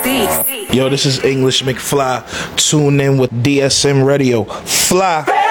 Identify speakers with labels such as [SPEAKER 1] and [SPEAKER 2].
[SPEAKER 1] Yo, this is English McFly. Tune in with DSM Radio. Fly.